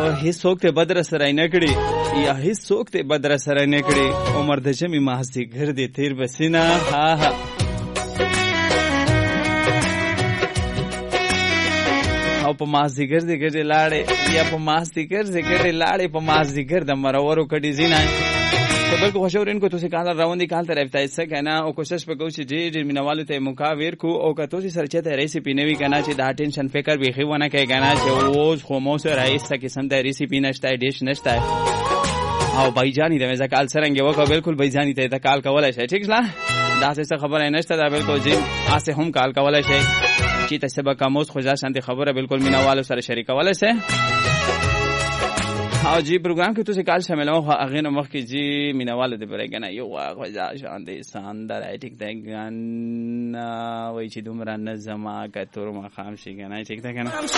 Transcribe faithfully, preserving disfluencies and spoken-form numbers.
هیڅ څوک ته بد رسره نه کړي یا هیڅ څوک ته بد رسره نه کړي عمر د ژمي مازدیګر دې تیر بسینه ها ها او په مازدیګر دې ګډې لاړې یا په مازدیګر دې ګډې لاړې په مازدیګر د مرورو کډې زینه तो बिल्कुल खुशौर इनको तुसी काल रावंदी काल तरफ ताइसा कहना और कोशिश पे कोशिश जी जी मिनवाले ते मुकावेर को ओ का तुसी सरचे ते रेसिपी नेवी कहना ची दा टेंशन फेकर भी खिवाना के कहना ची वो खोमो से राइस सा किस्म ते रेसिपी नष्टा है डिश नष्टा है आओ भाईजानी ते मजा काल सरंगे वो का बिल्कुल भाईजानी ते काल का वाला है ठीक ला दास से खबर है नष्टा दा बिल्कुल जी आज से हम काल का वाला है ची ते सबक कामोस खुजा शांति खबर है बिल्कुल मिनवाले सर शरीक वाले से او جی پروګرام کې تاسو کال شامل او هغه نو مخ کې جی مینواله دې برګ نه یو واغه شان دې ساندار ټیک ده ګان وای چې دومره نظم کا تور ما خام شي کنه ټیک ده کنه